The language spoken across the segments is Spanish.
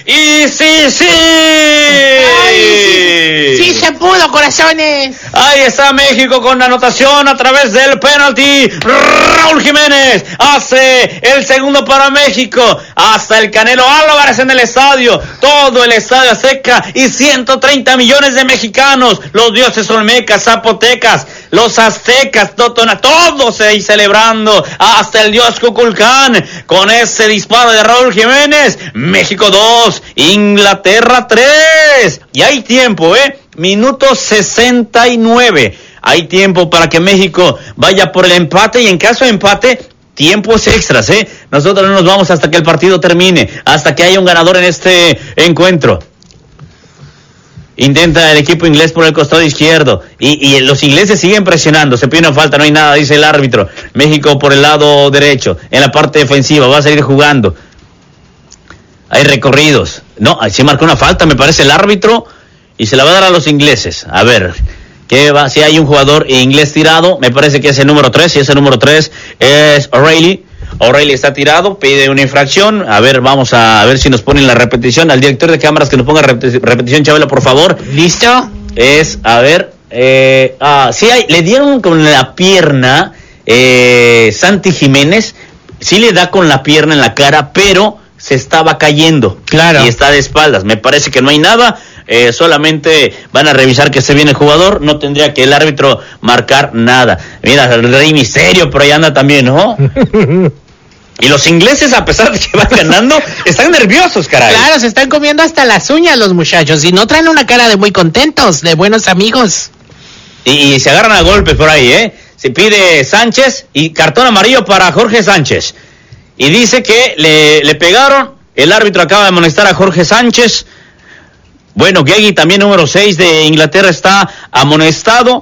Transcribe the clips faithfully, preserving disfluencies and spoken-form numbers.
Y sí, sí. Ay, sí, sí se pudo, corazones. Ahí está México con la anotación a través del penalti. Raúl Jiménez hace el segundo para México. Hasta el Canelo Álvarez en el estadio. Todo el estadio Azteca y ciento treinta millones de mexicanos. Los dioses olmecas, zapotecas, los aztecas, totona, todos ahí celebrando. Hasta el dios Kukulcán con ese disparo de Raúl Jiménez. México dos, Inglaterra tres. Y hay tiempo, ¿eh? Minuto sesenta y nueve. Hay tiempo para que México vaya por el empate y en caso de empate, tiempos extras, ¿eh? Nosotros no nos vamos hasta que el partido termine, hasta que haya un ganador en este encuentro. Intenta el equipo inglés por el costado izquierdo y, y los ingleses siguen presionando. Se pide una falta, no hay nada, dice el árbitro. México por el lado derecho, en la parte defensiva, va a seguir jugando. Hay recorridos. No, sí marcó una falta, me parece el árbitro, y se la va a dar a los ingleses. A ver, ¿qué va? Si hay un jugador inglés tirado, me parece que es el número tres, y ese número tres es O'Reilly. O'Reilly está tirado, pide una infracción. A ver, vamos a, a ver si nos ponen la repetición. Al director de cámaras que nos ponga repeti- repetición, Chabela, por favor. ¿Listo? Es, a ver, eh, ah, sí, hay, le dieron con la pierna, eh, Santi Jiménez, sí le da con la pierna en la cara, pero se estaba cayendo. Claro. Y está de espaldas. Me parece que no hay nada. Eh, solamente van a revisar que esté bien el jugador. No tendría que el árbitro marcar nada. Mira, el Rey Misterio por ahí anda también, ¿no? Y los ingleses, a pesar de que van ganando, están nerviosos, caray. Claro, se están comiendo hasta las uñas los muchachos y no traen una cara de muy contentos, de buenos amigos. Y, y se agarran a golpes por ahí, ¿eh? Se pide Sánchez y cartón amarillo para Jorge Sánchez. Y dice que le, le pegaron. El árbitro acaba de amonestar a Jorge Sánchez. Bueno, Gagey, también número seis de Inglaterra, está amonestado.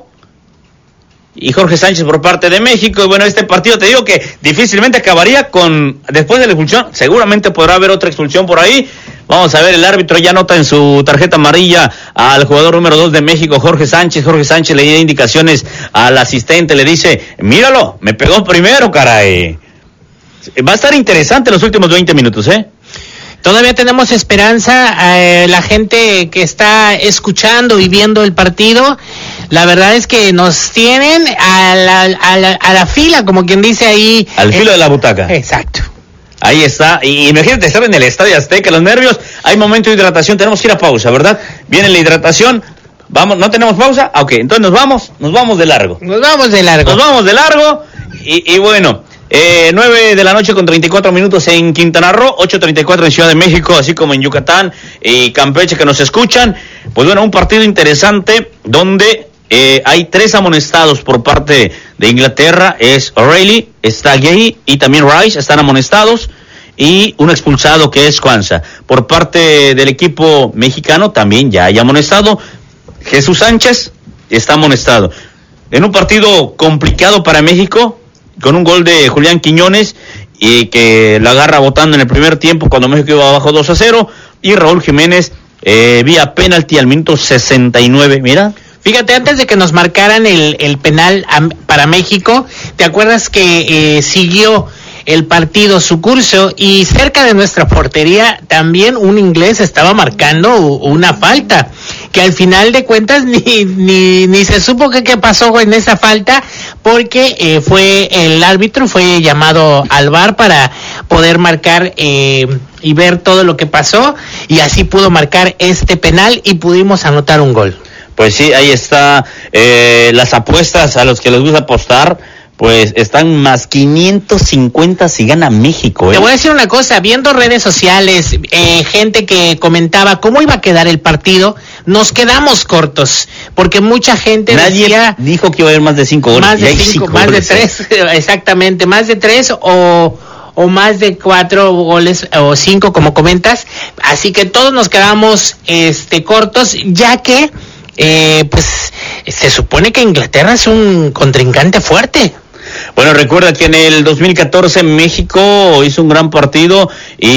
Y Jorge Sánchez por parte de México. Y bueno, este partido te digo que difícilmente acabaría con, después de la expulsión, seguramente podrá haber otra expulsión por ahí. Vamos a ver, el árbitro ya nota en su tarjeta amarilla al jugador número dos de México, Jorge Sánchez. Jorge Sánchez le da indicaciones al asistente, le dice, míralo, me pegó primero, caray. Va a estar interesante los últimos veinte minutos, ¿eh? Todavía tenemos esperanza, eh, la gente que está escuchando y viendo el partido, la verdad es que nos tienen a la, a la, a la fila, como quien dice ahí. Al filo eh, de la butaca. Exacto. Ahí está, y imagínate estar en el Estadio Azteca, los nervios, hay momento de hidratación, tenemos que ir a pausa, ¿verdad? Viene la hidratación, vamos, ¿no tenemos pausa? Ah, ok, entonces nos vamos, nos vamos de largo. Nos vamos de largo. Nos vamos de largo, y, y bueno... Eh, nueve de la noche con treinta y cuatro minutos en Quintana Roo, ocho treinta y cuatro en Ciudad de México, así como en Yucatán y Campeche que nos escuchan. Pues bueno, un partido interesante donde eh, hay tres amonestados por parte de Inglaterra. Es O'Reilly, está Gay y también Rice, están amonestados. Y un expulsado que es Juanza. Por parte del equipo mexicano también ya hay amonestado. Jesús Sánchez está amonestado. En un partido complicado para México, con un gol de Julián Quiñones, y que la agarra botando en el primer tiempo cuando México iba abajo dos a cero, y Raúl Jiménez eh, vía penalti al minuto sesenta y nueve, mira. Fíjate, antes de que nos marcaran el, el penal a, para México, ¿te acuerdas que eh, siguió el partido su curso y cerca de nuestra portería también un inglés estaba marcando una falta, que al final de cuentas ni ni, ni se supo qué, qué pasó en esa falta, porque eh, fue el árbitro fue llamado al V A R para poder marcar eh, y ver todo lo que pasó, y así pudo marcar este penal y pudimos anotar un gol. Pues sí, ahí está, eh, las apuestas a los que les gusta apostar, pues están más quinientos cincuenta si gana México, ¿eh? Te voy a decir una cosa, viendo redes sociales, eh, gente que comentaba cómo iba a quedar el partido, nos quedamos cortos, porque mucha gente Nadie decía, dijo que iba a haber más de cinco goles. más de cinco, cinco más goles, de tres, ¿eh? Exactamente, más de tres o, o más de cuatro goles o cinco, como comentas, así que todos nos quedamos este cortos, ya que eh, pues se supone que Inglaterra es un contrincante fuerte. Bueno, recuerda que en el dos mil catorce México hizo un gran partido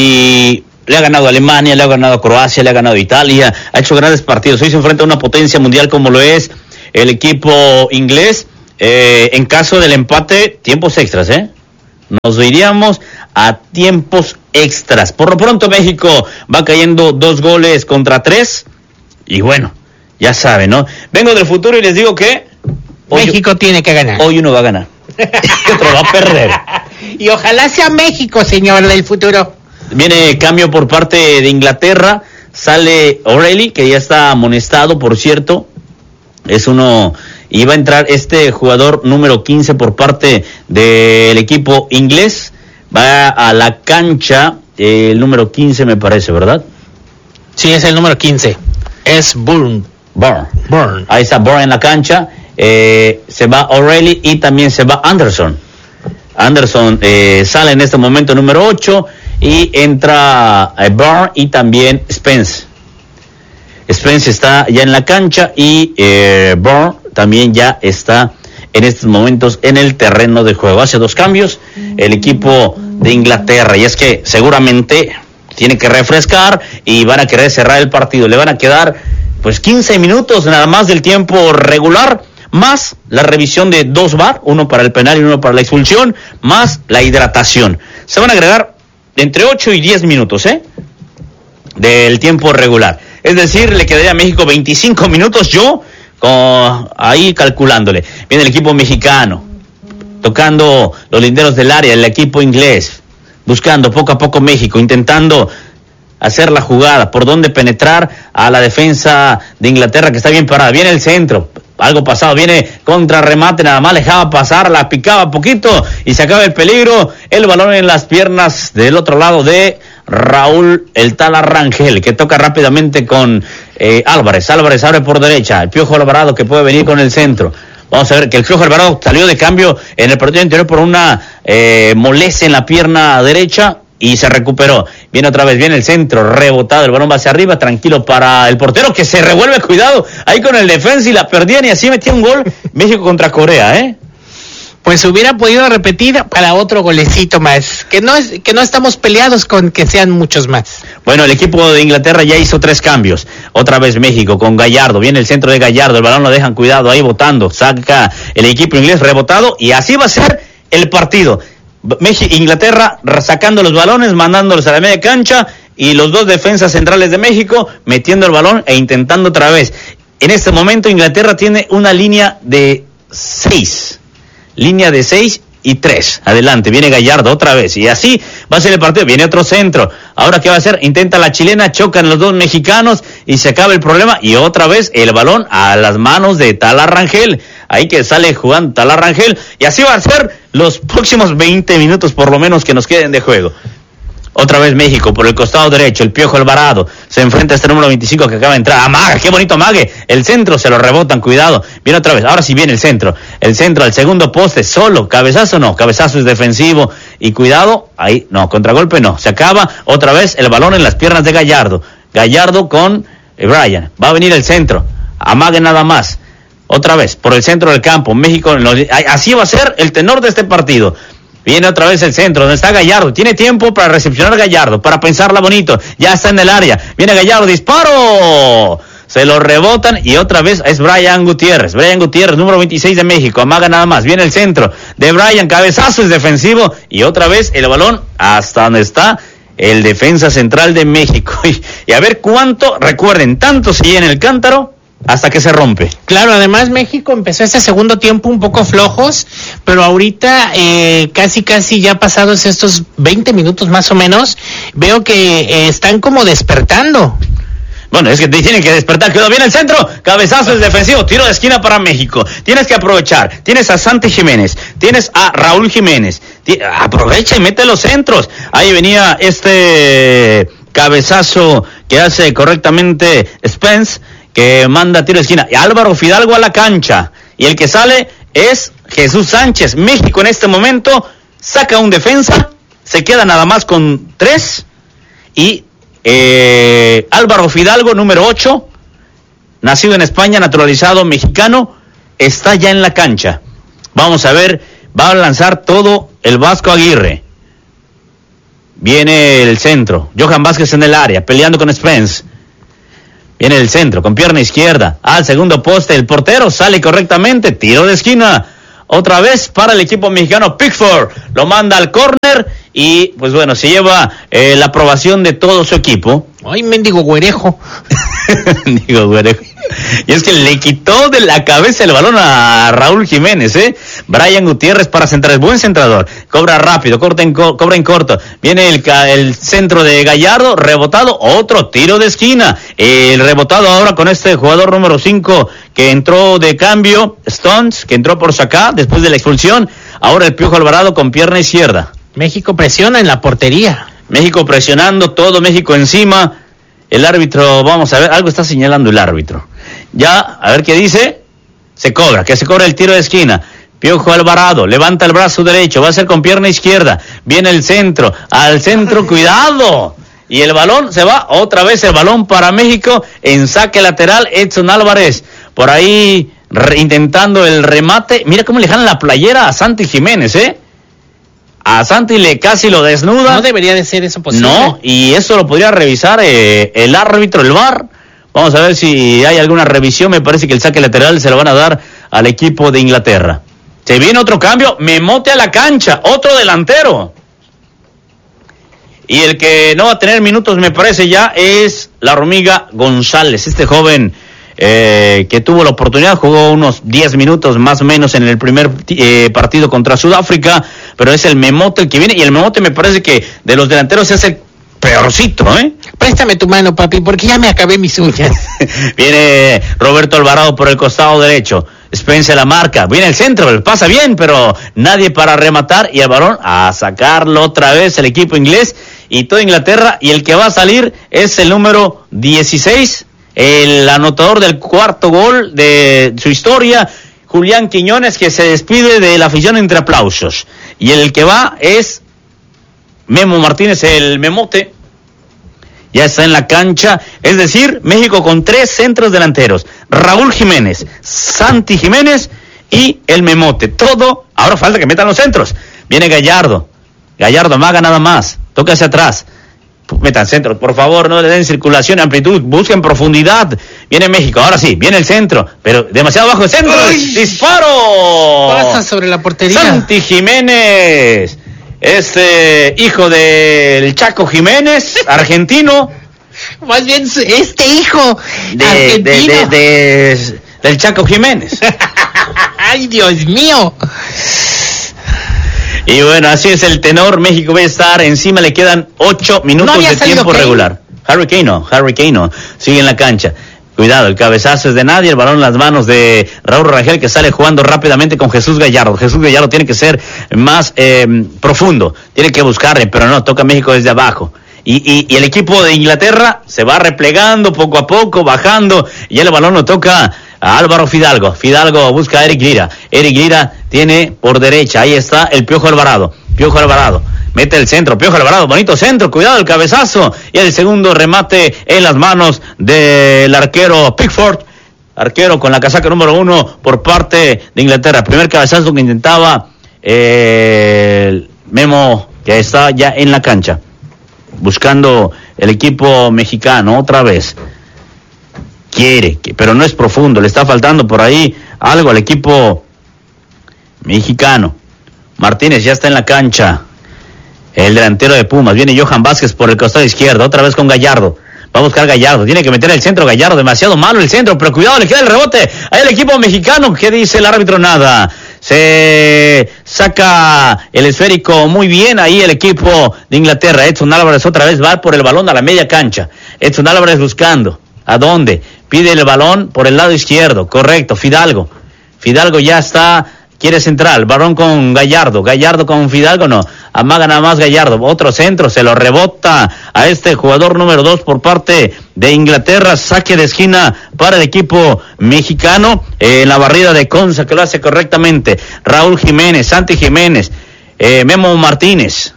y le ha ganado a Alemania, le ha ganado a Croacia, le ha ganado a Italia, ha hecho grandes partidos. Hoy se enfrenta a una potencia mundial como lo es el equipo inglés. Eh, en caso del empate, tiempos extras, ¿eh? Nos iríamos a tiempos extras. Por lo pronto México va cayendo dos goles contra tres. Y bueno, ya saben, ¿no? Vengo del futuro y les digo que hoy, México tiene que ganar. Hoy uno va a ganar. Y otro va a perder. Y ojalá sea México, señor del futuro. Viene cambio por parte de Inglaterra. Sale O'Reilly, que ya está amonestado, por cierto. Es uno... Y va a entrar este jugador número quince por parte del equipo inglés. Va a la cancha, eh, el número quince me parece, ¿verdad? Sí, es el número quince. Es Burn. Burn. Burn. Ahí está Burn en la cancha. Eh, se va O'Reilly y también se va Anderson. Anderson eh, sale en este momento número ocho y entra eh, Burn y también Spence. Spence está ya en la cancha y eh, Burn también ya está en estos momentos en el terreno de juego. Hace dos cambios el equipo de Inglaterra y es que seguramente tiene que refrescar y van a querer cerrar el partido. Le van a quedar pues quince minutos nada más del tiempo regular, más la revisión de dos V A R, uno para el penal y uno para la expulsión, más la hidratación. Se van a agregar entre ocho y diez minutos, ¿eh? Del tiempo regular. Es decir, le quedaría a México veinticinco minutos, yo con, ahí calculándole. Viene el equipo mexicano, tocando los linderos del área, el equipo inglés, buscando poco a poco México, intentando hacer la jugada, por dónde penetrar a la defensa de Inglaterra, que está bien parada. Viene el centro, algo pasado, viene contra remate, nada más dejaba pasar, la picaba poquito y se acaba el peligro. El balón en las piernas del otro lado de Raúl el Tala Rangel, que toca rápidamente con eh, Álvarez. Álvarez abre por derecha, el Piojo Alvarado que puede venir con el centro. Vamos a ver que el Piojo Alvarado salió de cambio en el partido anterior por una eh, molestia en la pierna derecha y se recuperó. Viene otra vez, viene el centro, rebotado, el balón va hacia arriba, tranquilo para el portero que se revuelve, cuidado, ahí con el defensa y la perdían y así metía un gol México contra Corea, ¿eh? Pues hubiera podido repetir para otro golecito más, que no es que no estamos peleados con que sean muchos más. Bueno, el equipo de Inglaterra ya hizo tres cambios. Otra vez México con Gallardo, viene el centro de Gallardo, el balón lo dejan cuidado ahí botando, saca el equipo inglés rebotado y así va a ser el partido. México, Inglaterra sacando los balones, mandándolos a la media cancha y los dos defensas centrales de México metiendo el balón e intentando otra vez. En este momento Inglaterra tiene una línea de seis. Línea de seis y tres. Adelante, viene Gallardo otra vez. Y así va a ser el partido. Viene otro centro. Ahora, ¿qué va a hacer? Intenta la chilena, chocan los dos mexicanos y se acaba el problema. Y otra vez el balón a las manos de Tala Rangel. Ahí que sale jugando Tala Rangel. Y así va a ser los próximos veinte minutos por lo menos que nos queden de juego. Otra vez México por el costado derecho, el Piojo Alvarado se enfrenta a este número veinticinco que acaba de entrar. Amaga, qué bonito amague. El centro se lo rebotan, cuidado. Viene otra vez, ahora sí viene el centro. El centro al segundo poste, solo. Cabezazo no, cabezazo es defensivo. Y cuidado, ahí no, contragolpe no. Se acaba otra vez el balón en las piernas de Gallardo. Gallardo con eh, Brian. Va a venir el centro. Amague nada más. Otra vez, por el centro del campo. México, así va a ser el tenor de este partido. Viene otra vez el centro, donde está Gallardo. Tiene tiempo para recepcionar Gallardo, para pensarla bonito. Ya está en el área. Viene Gallardo, disparo. Se lo rebotan y otra vez es Brian Gutiérrez. Brian Gutiérrez, número veintiséis de México. Amaga nada más. Viene el centro de Brian, cabezazo es defensivo. Y otra vez el balón hasta donde está el defensa central de México. Y, y a ver cuánto, recuerden, tanto se llena el cántaro hasta que se rompe. Claro, además México empezó este segundo tiempo un poco flojos, pero ahorita eh, casi casi ya pasados estos veinte minutos más o menos, veo que eh, están como despertando. Bueno, es que tienen que despertar. Quedó bien el centro, cabezazo es defensivo, tiro de esquina para México. Tienes que aprovechar. Tienes a Santi Jiménez, tienes a Raúl Jiménez. T- aprovecha y mete los centros. Ahí venía este cabezazo que hace correctamente Spence, que manda tiro de esquina. Y Álvaro Fidalgo a la cancha. Y el que sale es Jesús Sánchez. México en este momento saca un defensa, se queda nada más con tres. Y eh, Álvaro Fidalgo, número ocho, nacido en España, naturalizado mexicano, está ya en la cancha. Vamos a ver, va a lanzar todo el Vasco Aguirre. Viene el centro. Johan Vázquez en el área, peleando con Spence. Viene el centro, con pierna izquierda, al segundo poste, el portero sale correctamente, tiro de esquina, otra vez para el equipo mexicano, Pickford, lo manda al córner, y pues bueno, se lleva eh, la aprobación de todo su equipo. Ay, mendigo güerejo. Digo, güerejo. Y es que le quitó de la cabeza el balón a Raúl Jiménez, ¿eh? Brian Gutiérrez para centrar, buen centrador, cobra rápido, corta en co- cobra en corto, viene el, ca- el centro de Gallardo, rebotado, otro tiro de esquina, el rebotado ahora con este jugador número cinco que entró de cambio, Stones, que entró por Sacá después de la expulsión, ahora el Piojo Alvarado con pierna izquierda. México presiona en la portería. México presionando, todo México encima. El árbitro, vamos a ver, algo está señalando el árbitro. Ya, a ver qué dice. Se cobra, que se cobra el tiro de esquina. Piojo Alvarado, levanta el brazo derecho, va a ser con pierna izquierda. Viene el centro, al centro, cuidado. Y el balón se va, otra vez el balón para México, en saque lateral, Edson Álvarez. Por ahí, re, intentando el remate. Mira cómo le jalan la playera a Santi Jiménez, ¿eh? A Santi le casi lo desnuda. No debería de ser eso posible. No, y eso lo podría revisar eh, el árbitro, el V A R. Vamos a ver si hay alguna revisión. Me parece que el saque lateral se lo van a dar al equipo de Inglaterra. Se viene otro cambio, Memote a la cancha, otro delantero. Y el que no va a tener minutos, me parece ya, es la Hormiga González, este joven eh, que tuvo la oportunidad, jugó unos diez minutos más o menos en el primer eh, partido contra Sudáfrica, pero es el Memote el que viene, y el Memote me parece que de los delanteros es el peorcito, ¿eh? Préstame tu mano, papi, porque ya me acabé mis uñas. Viene Roberto Alvarado por el costado derecho, Spence la marca, viene el centro, pasa bien, pero nadie para rematar, y el balón a sacarlo otra vez el equipo inglés, y toda Inglaterra, y el que va a salir es el número dieciséis, el anotador del cuarto gol de su historia, Julián Quiñones, que se despide de la afición entre aplausos, y el que va es Memo Martínez, el Memote, ya está en la cancha, es decir, México con tres centros delanteros, Raúl Jiménez, Santi Jiménez y el Memote, todo, ahora falta que metan los centros, viene Gallardo, Gallardo amaga nada más, toca hacia atrás, metan centro, por favor, no le den circulación, amplitud, busquen profundidad, viene México, ahora sí, viene el centro, pero demasiado bajo el centro, ¡ay! ¡Disparo! Pasa sobre la portería. Santi Jiménez, este hijo del Chaco Jiménez, argentino. Más bien este hijo de, argentino. De, de, de, del Chaco Jiménez. Ay, Dios mío. Y bueno, así es el tenor. México va a estar encima, le quedan ocho minutos ¿No de tiempo Kane? regular. Harry Kane no, Harry Kane no, sigue en la cancha. Cuidado, el cabezazo es de nadie, el balón en las manos de Raúl Rangel, que sale jugando rápidamente con Jesús Gallardo. Jesús Gallardo tiene que ser más eh, profundo, tiene que buscarle, pero no, toca México desde abajo. Y, y, y el equipo de Inglaterra se va replegando poco a poco, bajando, y el balón lo toca a Álvaro Fidalgo. Fidalgo busca a Eric Lira. Eric Lira tiene por derecha, ahí está el Piojo Alvarado. Piojo Alvarado. Mete el centro, Piojo Alvarado, bonito centro, cuidado el cabezazo, y el segundo remate en las manos del arquero Pickford, arquero con la casaca número uno por parte de Inglaterra. Primer cabezazo que intentaba eh, el Memo, que está ya en la cancha, buscando el equipo mexicano otra vez. Quiere, pero no es profundo, le está faltando por ahí algo al equipo mexicano. Martínez ya está en la cancha. El delantero de Pumas, viene Johan Vázquez por el costado izquierdo, otra vez con Gallardo, va a buscar Gallardo, tiene que meter el centro Gallardo, demasiado malo el centro, pero cuidado, le queda el rebote, ahí el equipo mexicano, ¿qué dice el árbitro? Nada, se saca el esférico muy bien, ahí el equipo de Inglaterra. Edson Álvarez otra vez va por el balón a la media cancha, Edson Álvarez buscando, ¿a dónde? Pide el balón por el lado izquierdo, correcto, Fidalgo, Fidalgo ya está, quiere central, balón con Gallardo, Gallardo con Fidalgo, no, amaga nada más Gallardo, otro centro, se lo rebota a este jugador número dos por parte de Inglaterra, saque de esquina para el equipo mexicano, en eh, la barrida de Conza, que lo hace correctamente, Raúl Jiménez, Santi Jiménez, eh, Memo Martínez,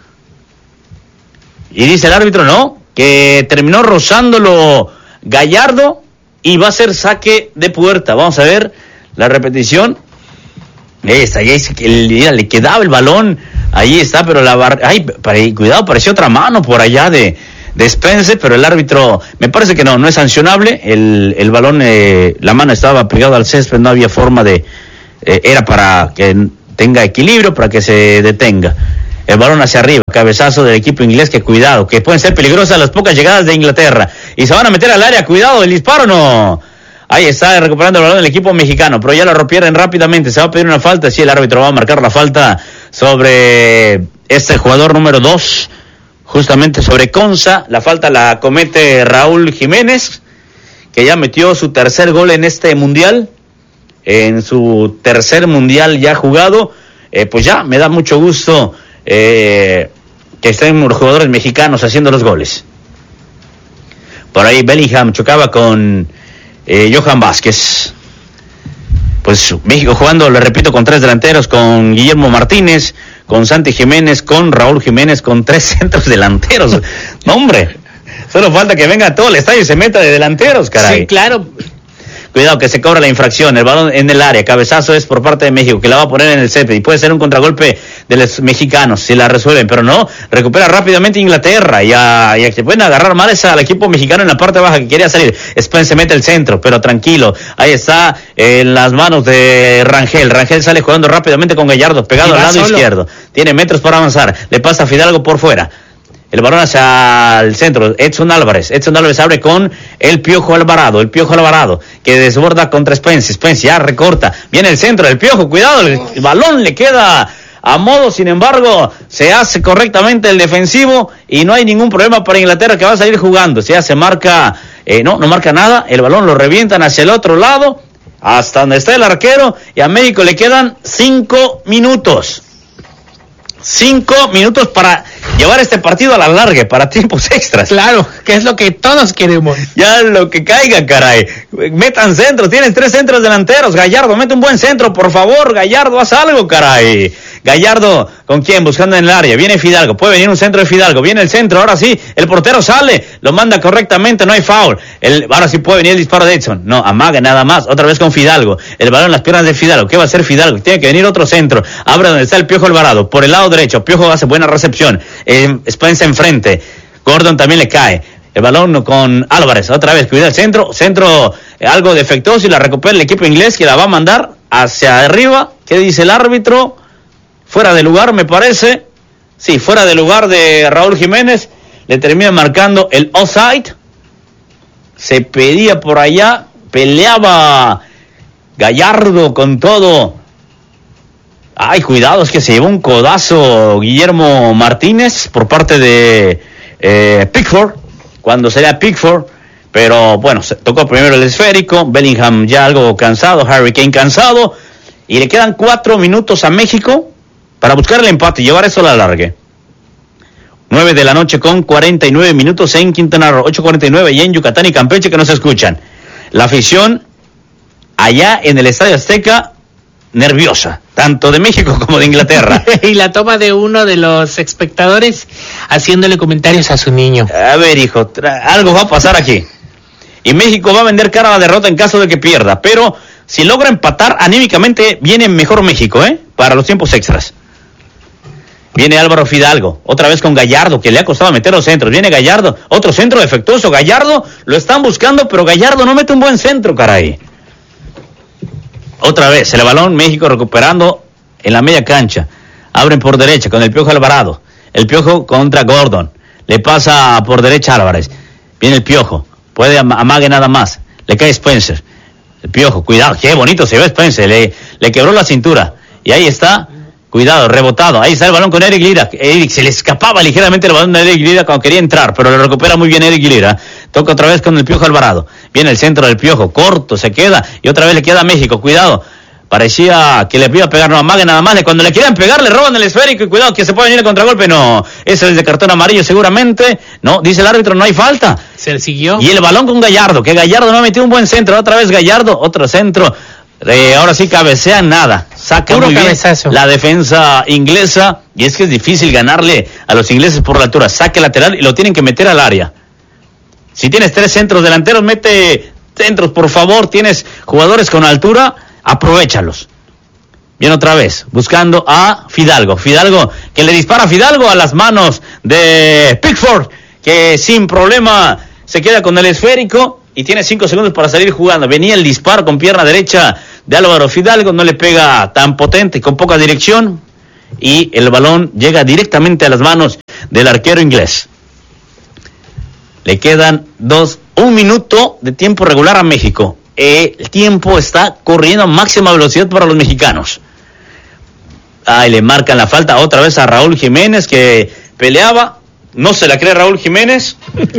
y dice el árbitro, no, que terminó rozándolo Gallardo, y va a ser saque de puerta. Vamos a ver la repetición. Esta, ya es que le, le quedaba el balón, ahí está, pero la barra, ay, para, cuidado, pareció otra mano por allá de, de Spence, pero el árbitro, me parece que no, no es sancionable, el, el balón, eh, la mano estaba pegada al césped, no había forma de, eh, era para que tenga equilibrio, para que se detenga. El balón hacia arriba, cabezazo del equipo inglés, que cuidado, que pueden ser peligrosas las pocas llegadas de Inglaterra. Y se van a meter al área, cuidado, el disparo no. Ahí está recuperando el balón del equipo mexicano, pero ya lo rompieron rápidamente. Se va a pedir una falta, sí, el árbitro va a marcar la falta sobre este jugador número dos, justamente sobre Konsa. La falta la comete Raúl Jiménez, que ya metió su tercer gol en este mundial, en su tercer mundial ya jugado. Eh, pues ya, me da mucho gusto eh, que estén los jugadores mexicanos haciendo los goles. Por ahí Bellingham chocaba con eh, Johan Vázquez. Pues México jugando, le repito, con tres delanteros, con Guillermo Martínez, con Santi Jiménez, con Raúl Jiménez, con tres centros delanteros. No, hombre, solo falta que venga todo el estadio y se meta de delanteros, caray. Sí, claro. Cuidado que se cobra la infracción, el balón en el área, cabezazo es por parte de México, que la va a poner en el césped, y puede ser un contragolpe de los mexicanos si la resuelven, pero no, recupera rápidamente Inglaterra, y a, y a que pueden agarrar mal es al equipo mexicano en la parte baja que quería salir. Spence se mete el centro, pero tranquilo, ahí está en las manos de Rangel. Rangel sale jugando rápidamente con Gallardo, pegado al lado solo. Izquierdo, tiene metros para avanzar, le pasa a Fidalgo por fuera. El balón hacia el centro, Edson Álvarez. Edson Álvarez abre con el Piojo Alvarado. El Piojo Alvarado que desborda contra Spence. Spence ya recorta. Viene el centro del Piojo. Cuidado, el, el balón le queda a modo. Sin embargo, se hace correctamente el defensivo y no hay ningún problema para Inglaterra, que va a salir jugando. Ya se marca, eh, no, no marca nada. El balón lo revientan hacia el otro lado, hasta donde está el arquero. Y a México le quedan cinco minutos. Cinco minutos para llevar este partido a la larga, para tiempos extras. Claro, que es lo que todos queremos. Ya lo que caiga, caray. Metan centro, tienes tres centros delanteros. Gallardo, mete un buen centro, por favor. Gallardo, haz algo, caray. Gallardo, ¿con quién? Buscando en el área. Viene Fidalgo, puede venir un centro de Fidalgo. Viene el centro, ahora sí. El portero sale, lo manda correctamente, no hay foul. El, ahora sí puede venir el disparo de Edson. No, amaga nada más. Otra vez con Fidalgo. El balón en las piernas de Fidalgo. ¿Qué va a hacer Fidalgo? Tiene que venir otro centro. Abre donde está el Piojo Alvarado. Por el lado derecho. Piojo hace buena recepción. Eh, Spence enfrente. Gordon también le cae. El balón con Álvarez. Otra vez, cuida el centro. Centro eh, algo defectuoso y la recupera el equipo inglés, que la va a mandar hacia arriba. ¿Qué dice el árbitro? Fuera de lugar, me parece. Sí, fuera de lugar de Raúl Jiménez. Le termina marcando el offside. Se pedía por allá. Peleaba Gallardo con todo. Ay, cuidado, es que se llevó un codazo Guillermo Martínez por parte de eh, Pickford, cuando sería Pickford. Pero bueno, se tocó primero el esférico. Bellingham ya algo cansado. Harry Kane cansado. Y le quedan cuatro minutos a México para buscar el empate y llevar eso a la larga. Nueve de la noche con cuarenta y nueve minutos en Quintana Roo, ocho cuarenta y nueve y en Yucatán y Campeche, que nos escuchan. La afición allá en el Estadio Azteca, nerviosa, tanto de México como de Inglaterra. Y la toma de uno de los espectadores haciéndole comentarios a su niño. A ver, hijo, tra- algo va a pasar aquí. Y México va a vender cara a la derrota en caso de que pierda, pero si logra empatar, anímicamente viene mejor México, ¿eh? Para los tiempos extras. Viene Álvaro Fidalgo, otra vez con Gallardo, que le ha costado meter los centros. Viene Gallardo, otro centro defectuoso. Gallardo, lo están buscando, pero Gallardo no mete un buen centro, caray. Otra vez, el balón, México recuperando en la media cancha. Abren por derecha con el Piojo Alvarado. El Piojo contra Gordon. Le pasa por derecha Álvarez. Viene el Piojo, puede am- amague nada más. Le cae Spencer. El Piojo, cuidado, qué bonito se ve Spencer. Le, le quebró la cintura. Y ahí está. Cuidado, rebotado. Ahí está el balón con Eric Lira. Eric, se le escapaba ligeramente el balón de Eric Lira cuando quería entrar, pero lo recupera muy bien Eric Lira. Toca otra vez con el Piojo Alvarado. Viene el centro del Piojo, corto, se queda. Y otra vez le queda a México. Cuidado. Parecía que le iba a pegar, no amague nada más. Cuando le quieran pegar, le roban el esférico. Y cuidado, que se puede venir el contragolpe. No, ese es de cartón amarillo seguramente. No, dice el árbitro, no hay falta. Se le siguió. Y el balón con Gallardo, que Gallardo no ha metido un buen centro. Otra vez Gallardo, otro centro. Eh, ahora sí cabecea nada, saca Puro muy bien cabezazo. la defensa inglesa, y es que es difícil ganarle a los ingleses por la altura. Saque lateral y lo tienen que meter al área. Si tienes tres centros delanteros, mete centros, por favor. Tienes jugadores con altura, aprovéchalos. Bien, otra vez, buscando a Fidalgo. Fidalgo, que le dispara a Fidalgo a las manos de Pickford, que sin problema se queda con el esférico y tiene cinco segundos para salir jugando. Venía el disparo con pierna derecha de Álvaro Fidalgo, no le pega tan potente, con poca dirección, y el balón llega directamente a las manos del arquero inglés. Le quedan dos, un minuto de tiempo regular a México. El tiempo está corriendo a máxima velocidad para los mexicanos. Ahí le marcan la falta otra vez a Raúl Jiménez, que peleaba. No se la cree Raúl Jiménez.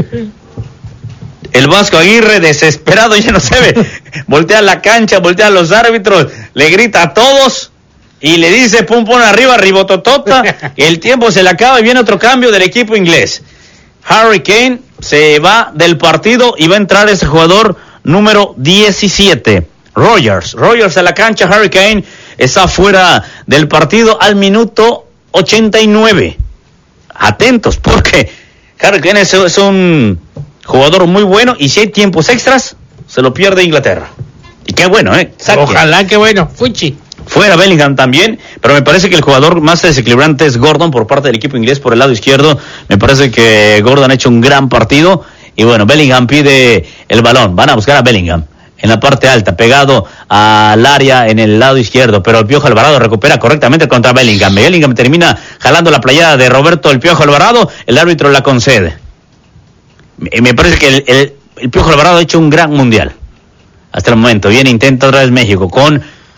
El Vasco Aguirre, desesperado, ya no se ve. Voltea la cancha, voltea a los árbitros, le grita a todos y le dice pum pum arriba, ribototota. El tiempo se le acaba y viene otro cambio del equipo inglés. Harry Kane se va del partido y va a entrar ese jugador número diecisiete. Rogers, Rogers a la cancha. Harry Kane está fuera del partido al minuto ochenta y nueve. Atentos, porque Harry Kane es, es un jugador muy bueno y si hay tiempos extras, se lo pierde Inglaterra. Y qué bueno, ¿eh? Saque. Ojalá, qué bueno. Fuchi. Fuera Bellingham también, pero me parece que el jugador más desequilibrante es Gordon por parte del equipo inglés por el lado izquierdo. Me parece que Gordon ha hecho un gran partido y bueno, Bellingham pide el balón. Van a buscar a Bellingham en la parte alta, pegado al área en el lado izquierdo, pero el Piojo Alvarado recupera correctamente contra Bellingham. Bellingham termina jalando la playera de Roberto el Piojo Alvarado, el árbitro la concede. Me parece que el, el, el Piojo Alvarado ha hecho un gran mundial hasta el momento. Bien, intenta otra vez México con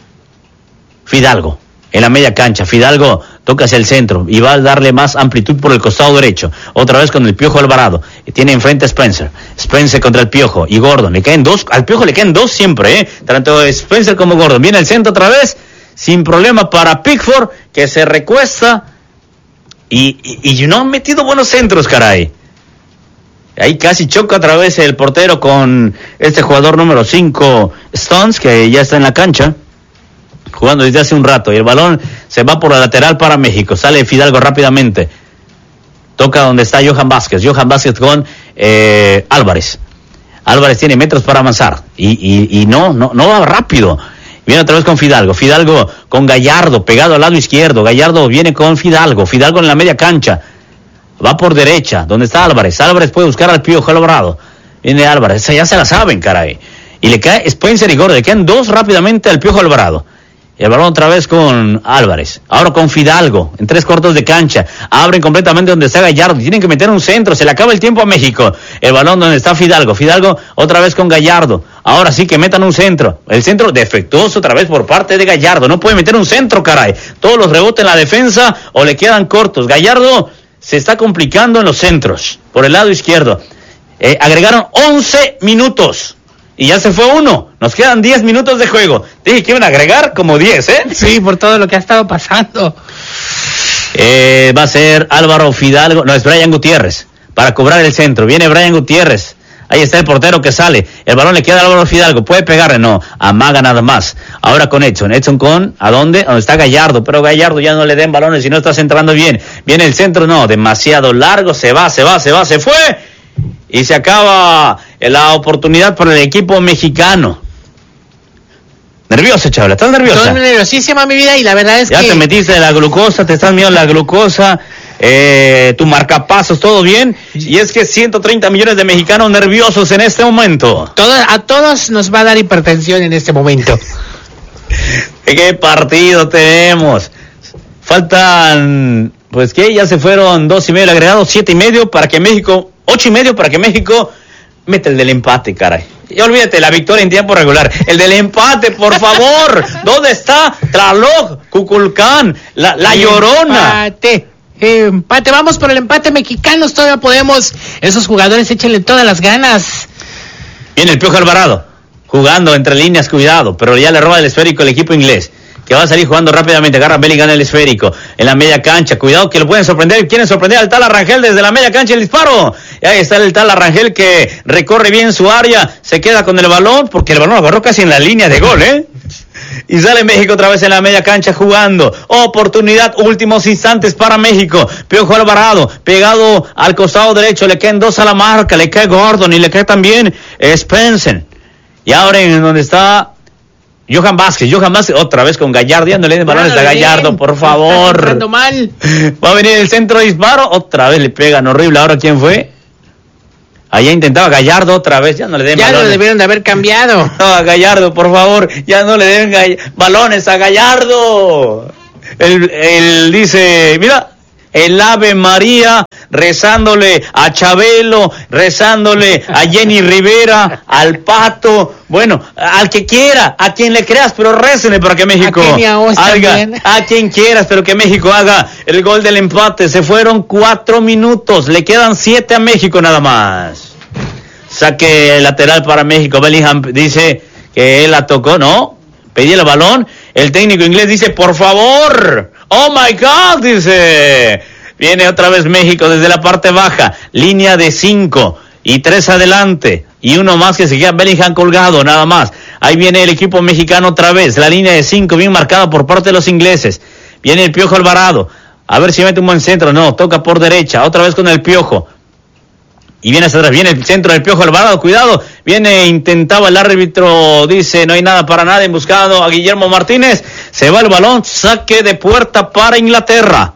Fidalgo en la media cancha. Fidalgo toca hacia el centro y va a darle más amplitud por el costado derecho. Otra vez con el Piojo Alvarado. Y tiene enfrente a Spencer. Spencer contra el Piojo y Gordon. Le caen dos. Al Piojo le caen dos siempre, ¿eh? Tanto Spencer como Gordon. Viene el centro otra vez. Sin problema para Pickford, que se recuesta. Y, y, y no han metido buenos centros, caray. Ahí casi choca otra vez el portero con este jugador número cinco, Stones, que ya está en la cancha, jugando desde hace un rato. Y el balón se va por la lateral para México. Sale Fidalgo rápidamente. Toca donde está Johan Vázquez. Johan Vázquez con eh, Álvarez. Álvarez tiene metros para avanzar. Y, y, y no, no, no va rápido. Viene otra vez con Fidalgo. Fidalgo con Gallardo, pegado al lado izquierdo. Gallardo viene con Fidalgo. Fidalgo en la media cancha. Va por derecha, donde está Álvarez. Álvarez puede buscar al Piojo Alvarado. Viene Álvarez, esa ya se la saben, caray. Y le cae Spencer y Gordon, le quedan dos rápidamente al Piojo Alvarado. Y el balón otra vez con Álvarez. Ahora con Fidalgo, en tres cuartos de cancha. Abren completamente donde está Gallardo. Tienen que meter un centro, se le acaba el tiempo a México. El balón donde está Fidalgo. Fidalgo otra vez con Gallardo. Ahora sí que metan un centro. El centro defectuoso otra vez por parte de Gallardo. No puede meter un centro, caray. Todos los rebotes en la defensa o le quedan cortos. Gallardo se está complicando en los centros, por el lado izquierdo. Eh, agregaron once minutos y ya se fue uno. Nos quedan diez minutos de juego. Dije que iban a agregar como diez, ¿eh? Sí, por todo lo que ha estado pasando. Eh, va a ser Álvaro Fidalgo, no, es Brian Gutiérrez, para cobrar el centro. Viene Brian Gutiérrez. Ahí está el portero que sale. El balón le queda a Álvaro Fidalgo. ¿Puede pegarle? No. Amaga nada más. Ahora con Edson. Edson con... ¿A dónde? Donde está Gallardo. Pero Gallardo ya no le den balones si no está centrando bien. Viene el centro. No. Demasiado largo. Se va, se va, se va, se fue. Y se acaba la oportunidad para el equipo mexicano. Nerviosa, chaval. ¿Estás nerviosa? Estoy nerviosísima, mi vida, y la verdad es ya que... Ya te metiste de la glucosa. Te estás midiendo la glucosa. Eh, tu marcapasos, todo bien. Y es que ciento treinta millones de mexicanos nerviosos en este momento. Todo, a todos nos va a dar hipertensión en este momento. ¿Qué partido tenemos? Faltan, pues que ya se fueron dos y medio agregados, siete y medio para que México, ocho y medio para que México mete el del empate, caray. Y olvídate, la victoria en tiempo regular. El del empate, por favor. ¿Dónde está Tlaloc, Cuculcán, la, la Llorona? Empate. Empate, vamos por el empate, mexicanos, todavía podemos. Esos jugadores, échenle todas las ganas. Viene el Piojo Alvarado, jugando entre líneas, cuidado, pero ya le roba el esférico el equipo inglés, que va a salir jugando rápidamente. Agarra Bellingham el esférico en la media cancha, cuidado que lo pueden sorprender. Quieren sorprender al Tala Rangel desde la media cancha, el disparo. Y ahí está el Tala Rangel que recorre bien su área, se queda con el balón, porque el balón lo agarró casi en la línea de gol, ¿eh? Y sale México otra vez en la media cancha jugando. Oportunidad, últimos instantes para México. Piojo Alvarado, pegado al costado derecho. Le caen dos a la marca. Le cae Gordon y le cae también Spencer. Y ahora en donde está Johan Vázquez. Johan Vázquez otra vez con Gallardo. Ya no le den balones a Gallardo, por favor. Está mal. Va a venir el centro de disparo. Otra vez le pegan horrible. Ahora ¿quién fue? Allá intentaba Gallardo otra vez, ya no le den ya balones. Ya lo debieron de haber cambiado. No, a Gallardo, por favor, ya no le den gall- balones a Gallardo. él, él dice, mira, el Ave María, rezándole a Chabelo, rezándole a Jenny Rivera, al Pato, bueno, al que quiera, a quien le creas, pero récenle para que México haga, a quien quieras, pero que México haga el gol del empate. Se fueron cuatro minutos, le quedan siete a México nada más. Saque lateral para México. Bellingham dice que él la tocó, ¿no? Pedí el balón. El técnico inglés dice, por favor. Oh my God, dice. Viene otra vez México desde la parte baja. Línea de cinco y tres adelante. Y uno más que se queda Bellingham colgado, nada más. Ahí viene el equipo mexicano otra vez. La línea de cinco bien marcada por parte de los ingleses. Viene el Piojo Alvarado. A ver si mete un buen centro. No, toca por derecha. Otra vez con el Piojo. Y viene hacia atrás, viene el centro del Piojo Alvarado, cuidado, viene, intentaba el árbitro, dice, no hay nada para nadie, buscando a Guillermo Martínez, se va el balón, saque de puerta para Inglaterra.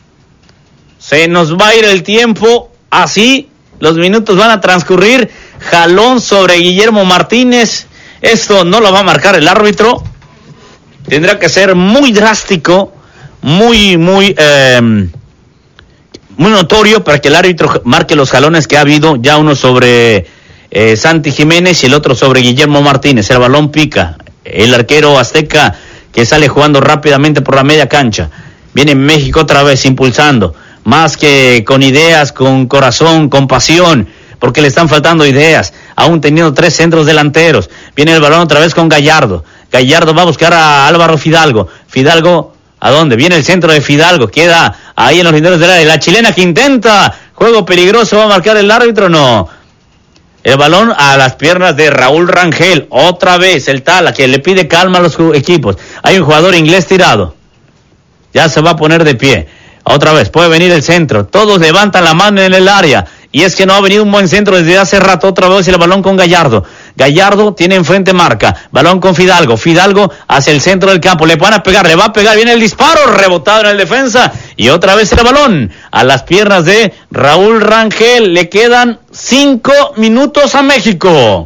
Se nos va a ir el tiempo, así, los minutos van a transcurrir, jalón sobre Guillermo Martínez, esto no lo va a marcar el árbitro, tendrá que ser muy drástico, muy, muy... Eh, muy notorio para que el árbitro marque los jalones que ha habido, ya uno sobre eh, Santi Jiménez y el otro sobre Guillermo Martínez. El balón pica, el arquero azteca que sale jugando rápidamente por la media cancha. Viene México otra vez impulsando, más que con ideas, con corazón, con pasión, porque le están faltando ideas, aún teniendo tres centros delanteros. Viene el balón otra vez con Gallardo. Gallardo va a buscar a Álvaro Fidalgo. Fidalgo, ¿a dónde? Viene el centro de Fidalgo, queda ahí en los linderos del área. La chilena que intenta, juego peligroso, ¿va a marcar el árbitro? No. El balón a las piernas de Raúl Rangel, otra vez el Tala, que le pide calma a los equipos. Hay un jugador inglés tirado, ya se va a poner de pie. Otra vez, puede venir el centro, todos levantan la mano en el área. Y es que no ha venido un buen centro desde hace rato. Otra vez el balón con Gallardo. Gallardo tiene enfrente marca. Balón con Fidalgo. Fidalgo hacia el centro del campo. Le van a pegar, le va a pegar. Viene el disparo, rebotado en el defensa. Y otra vez el balón a las piernas de Raúl Rangel. Le quedan cinco minutos a México.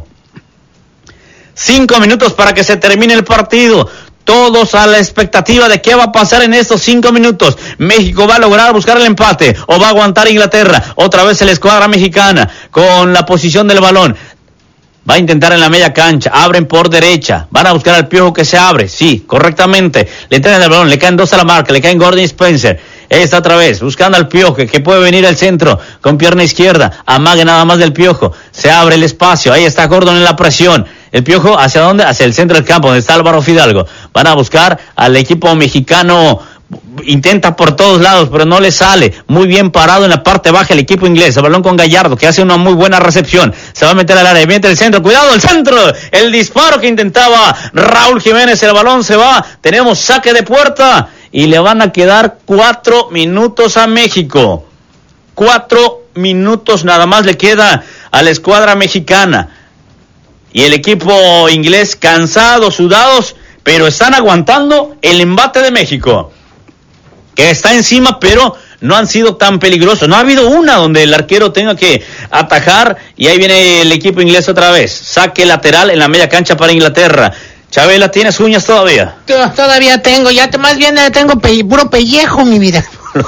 Cinco minutos para que se termine el partido. Todos a la expectativa de qué va a pasar en estos cinco minutos. México va a lograr buscar el empate o va a aguantar Inglaterra. Otra vez la escuadra mexicana con la posición del balón. Va a intentar en la media cancha, abren por derecha, van a buscar al Piojo que se abre, sí, correctamente. Le entregan el balón, le caen dos a la marca, le caen Gordon y Spencer. Esta otra vez, buscando al Piojo, que puede venir al centro, con pierna izquierda, amague nada más del Piojo, se abre el espacio, ahí está Gordon en la presión. El Piojo, ¿hacia dónde? Hacia el centro del campo, donde está Álvaro Fidalgo. Van a buscar al equipo mexicano, intenta por todos lados, pero no le sale. Muy bien parado en la parte baja el equipo inglés. El balón con Gallardo, que hace una muy buena recepción. Se va a meter al área, viene el centro, cuidado, el centro. El disparo que intentaba Raúl Jiménez, el balón se va. Tenemos saque de puerta y le van a quedar cuatro minutos a México. Cuatro minutos nada más le queda a la escuadra mexicana. Y el equipo inglés cansado, sudados, pero están aguantando el embate de México, que está encima, pero no han sido tan peligrosos. No ha habido una donde el arquero tenga que atajar, y ahí viene el equipo inglés otra vez. Saque lateral en la media cancha para Inglaterra. Chabela, ¿tienes uñas todavía? Todavía tengo, ya te, más bien tengo pe- puro pellejo, mi vida.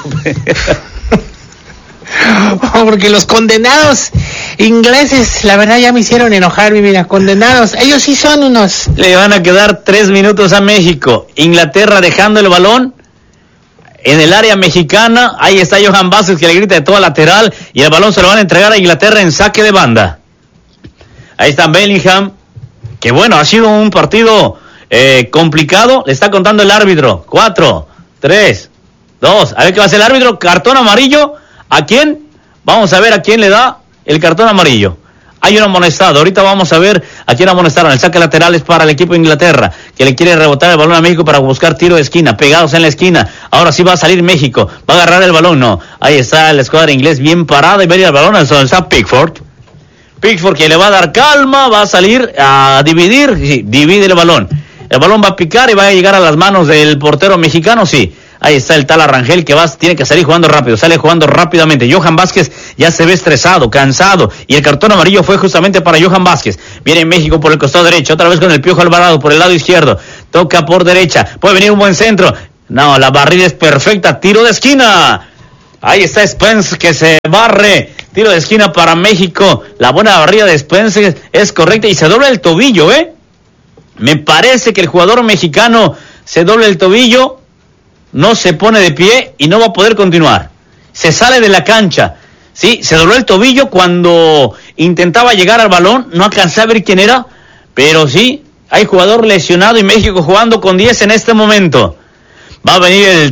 Oh, porque los condenados ingleses, la verdad ya me hicieron enojar, mi vida. Condenados, ellos sí son unos. Le van a quedar tres minutos a México. Inglaterra dejando el balón en el área mexicana. Ahí está Johan Vázquez, que le grita de toda lateral, y el balón se lo van a entregar a Inglaterra en saque de banda. Ahí está Bellingham, que bueno, ha sido un partido eh, complicado. Le está contando el árbitro. Cuatro, tres, dos. A ver qué va a hacer el árbitro. Cartón amarillo. ¿A quién? Vamos a ver a quién le da el cartón amarillo. Hay un amonestado. Ahorita vamos a ver a quién amonestaron. El saque lateral es para el equipo de Inglaterra, que le quiere rebotar el balón a México para buscar tiro de esquina. Pegados en la esquina. Ahora sí va a salir México. Va a agarrar el balón. No. Ahí está la escuadra inglés bien parada y va a ir al balón. Donde está Pickford. Pickford, que le va a dar calma. Va a salir a dividir. Sí, divide el balón. El balón va a picar y va a llegar a las manos del portero mexicano. Sí. Ahí está el tal Rangel, que va, tiene que salir jugando rápido, sale jugando rápidamente. Johan Vázquez ya se ve estresado, cansado, y el cartón amarillo fue justamente para Johan Vázquez. Viene México por el costado derecho, otra vez con el Piojo Alvarado por el lado izquierdo, toca por derecha, puede venir un buen centro. No, la barrida es perfecta. Tiro de esquina. Ahí está Spence que se barre. Tiro de esquina para México. La buena barrida de Spence es correcta y se dobla el tobillo, ¿eh? Me parece que el jugador mexicano se dobla el tobillo, no se pone de pie y no va a poder continuar. Se sale de la cancha. Sí, se dobló el tobillo cuando intentaba llegar al balón. No alcancé a ver quién era, pero sí, hay jugador lesionado y México jugando con diez en este momento. Va a venir el